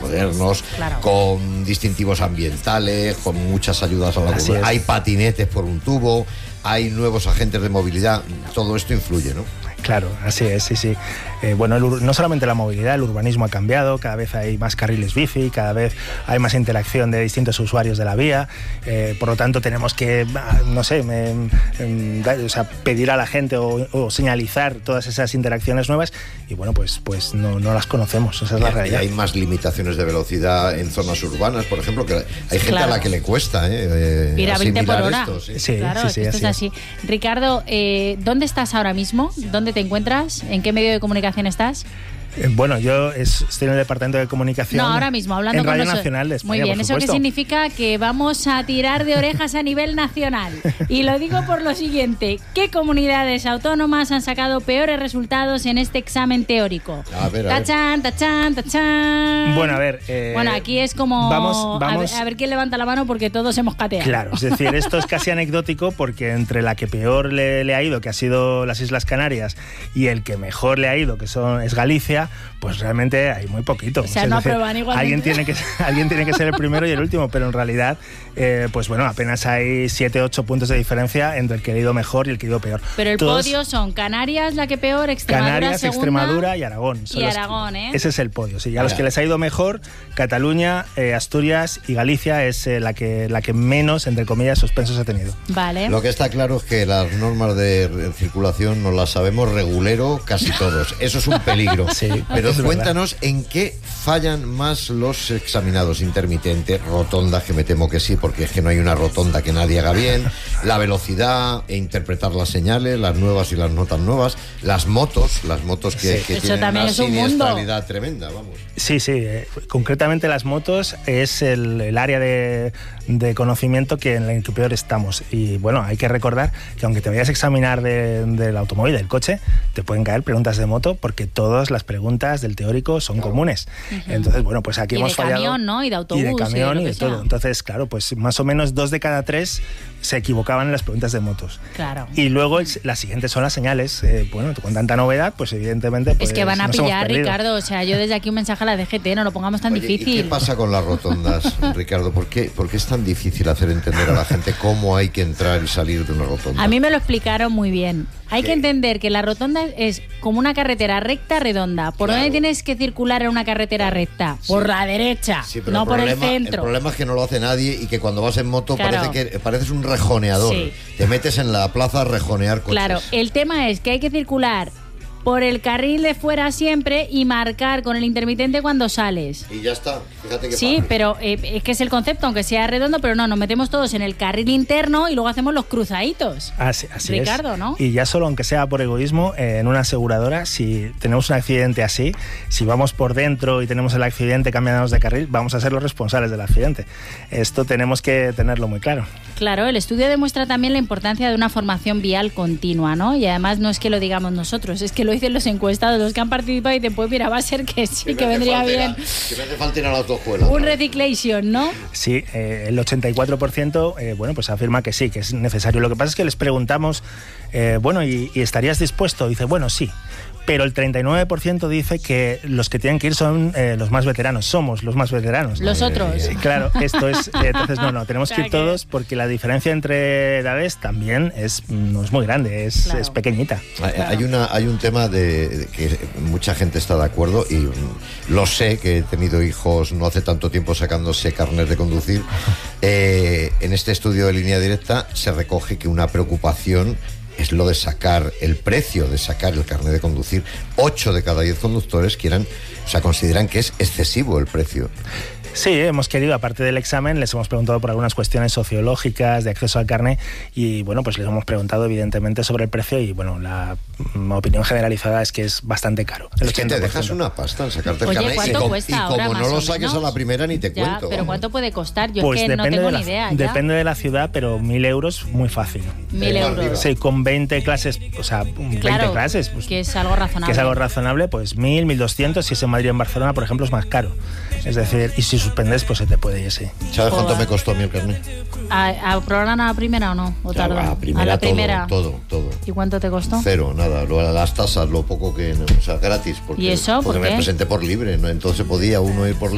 modernos, con distintivos ambientales, con muchas ayudas a la comunidad. Hay patinetes por un tubo, hay nuevos agentes de movilidad, todo esto influye, ¿no? Claro, así es, sí. Bueno, no solamente la movilidad, el urbanismo ha cambiado, cada vez hay más carriles bici, cada vez hay más interacción de distintos usuarios de la vía, por lo tanto tenemos que, no sé, pedir a la gente o señalizar todas esas interacciones nuevas y bueno, pues no las conocemos, esa es la realidad. Y hay más limitaciones de velocidad en zonas urbanas, por ejemplo, que hay gente a la que le cuesta ir a 20 por hora. Esto, sí. Sí, claro, sí, esto es así. Ricardo, ¿dónde estás ahora mismo? ¿Dónde te encuentras? ¿En qué medio de comunicación estás? Bueno, yo estoy en el departamento de comunicación. No, ahora mismo, hablando en Radio Nacional de España. Muy bien, ¿eso qué significa? Que vamos a tirar de orejas a nivel nacional. Y lo digo por lo siguiente: ¿qué comunidades autónomas han sacado peores resultados en este examen teórico? Tachán. Bueno, a ver. Bueno, aquí es como. Vamos. A ver quién levanta la mano porque todos hemos cateado. Claro, es decir, esto es casi anecdótico porque entre la que peor le ha ido, que ha sido las Islas Canarias, y el que mejor le ha ido, que es Galicia, pues realmente hay muy poquito. O sea, no aprueban igualmente. Alguien tiene que ser el primero y el último, pero en realidad, pues bueno, apenas hay 7-8 puntos de diferencia entre el que ha ido mejor y el que ha ido peor. Pero el podio son Canarias, la que peor, Extremadura, Canarias, segunda, Extremadura y Aragón. Y Aragón, Ese es el podio, sí. A los que les ha ido mejor, Cataluña, Asturias y Galicia es la que menos, entre comillas, suspensos ha tenido. Vale. Lo que está claro es que las normas de circulación no las sabemos regulero casi todos. Eso es un peligro. Sí, pero cuéntanos en qué fallan más los examinados: intermitentes, rotondas, que me temo que sí, porque es que no hay una rotonda que nadie haga bien, la velocidad e interpretar las señales, las nuevas y las no tan nuevas, las motos que tienen una siniestralidad tremenda, vamos. Sí, concretamente las motos es el área de conocimiento en el que peor estamos. Y bueno, hay que recordar que aunque te vayas a examinar del automóvil, del coche, te pueden caer preguntas de moto porque todas las preguntas del teórico son comunes. Entonces, bueno, pues aquí hemos fallado. Y de camión, ¿no? Y de autobús. Y de camión y de todo. Sea. Entonces, claro, pues más o menos 2 de cada 3 se equivocaban en las preguntas de motos. Claro. Y luego las siguientes son las señales. Bueno, con tanta novedad, pues evidentemente... Pues, es que van a pillar, Ricardo. O sea, yo desde aquí un mensaje a la DGT, no lo pongamos tan difícil. ¿Y qué pasa con las rotondas, Ricardo? ¿Por qué es tan difícil hacer entender a la gente cómo hay que entrar y salir de una rotonda? A mí me lo explicaron muy bien. Hay que entender que la rotonda es como una carretera recta, redonda. ¿Por dónde tienes que circular en una carretera recta? Por la derecha, no por el centro. El problema es que no lo hace nadie y que cuando vas en moto pareces un rejoneador. Sí. Te metes en la plaza a rejonear coches. Claro, el tema es que hay que circular por el carril de fuera siempre y marcar con el intermitente cuando sales. Y ya está, fíjate que sí, pero es que es el concepto, aunque sea redondo, pero no, nos metemos todos en el carril interno y luego hacemos los cruzaditos. Así Ricardo, es. ¿no? Y ya solo, aunque sea por egoísmo, en una aseguradora, si tenemos un accidente así, si vamos por dentro y tenemos el accidente cambiándonos de carril, vamos a ser los responsables del accidente. Esto tenemos que tenerlo muy claro. Claro, el estudio demuestra también la importancia de una formación vial continua, ¿no? Y además no es que lo digamos nosotros, es que lo dicen los encuestados, los que han participado, y dicen, pues mira, va a ser que sí, que vendría bien. Que me hace falta ir a la autoescuela. Un reciclation, ¿no? Sí, el 84% bueno, pues afirma que sí, que es necesario. Lo que pasa es que les preguntamos, bueno, ¿y estarías dispuesto? Dice, bueno, sí. Pero el 39% dice que los que tienen que ir son los más veteranos. Somos los más veteranos. Los otros. Claro, esto es... Entonces, no, tenemos que ir todos porque la diferencia entre edades también no es muy grande, es pequeñita. Hay un tema de que mucha gente está de acuerdo, y lo sé, que he tenido hijos no hace tanto tiempo sacándose carnet de conducir. En este estudio de Línea Directa se recoge que una preocupación es lo de sacar el precio de sacar el carnet de conducir. 8 de cada 10 conductores consideran que es excesivo el precio. Sí, hemos querido, aparte del examen, les hemos preguntado por algunas cuestiones sociológicas de acceso al carné y, bueno, pues les hemos preguntado evidentemente sobre el precio y, bueno, la opinión generalizada es que es bastante caro. Es que te dejas una pasta en sacarte el carné y como no lo saques a la primera ni te cuento. Pero ¿cuánto puede costar? Yo pues es que no tengo ni idea. Depende de la ciudad, pero 1.000 euros muy fácil. 1.000 euros. Sí, con 20 clases, o sea, 20 clases. Pues, que es algo razonable. Que es algo razonable, pues 1.000, 1.200, si es en Madrid o en Barcelona, por ejemplo, es más caro. Es decir, y si suspendes, pues se te puede ir, sí. ¿Sabes cuánto me costó a mí el carnet? ¿Aprobaron a la primera o no? ¿O tardó? A la primera, todo. ¿Y cuánto te costó? 0, nada. Las tasas, lo poco que... O sea, gratis. Porque, ¿Y eso? Porque me presenté por libre, ¿no? Entonces podía uno ir por libre.